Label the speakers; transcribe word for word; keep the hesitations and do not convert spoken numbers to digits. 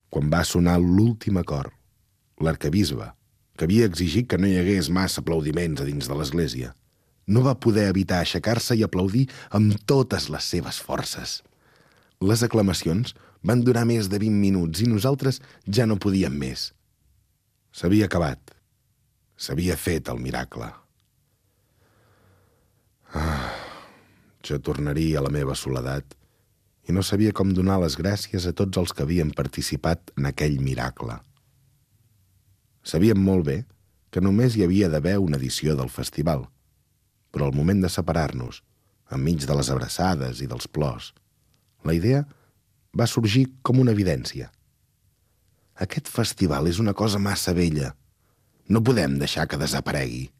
Speaker 1: quan va sonar l'últim acord, l'arquebisbe, que havia exigit que no hi hagués massa aplaudiments a dins de l'església, no va poder evitar aixecar-se i aplaudir amb totes les seves forces. Les aclamacions van durar més de vint minuts i nosaltres ja no podíem més. S'havia acabat. S'havia fet el miracle. Ah, jo tornaria a la meva soledat i no sabia com donar les gràcies a tots els que havien participat en aquell miracle. Sabíem molt bé que només hi havia d'haver una edició del festival, però al moment de separar-nos, enmig de les abraçades i dels plors, la idea va sorgir com una evidència. Aquest festival és una cosa massa vella. No podem deixar que desaparegui.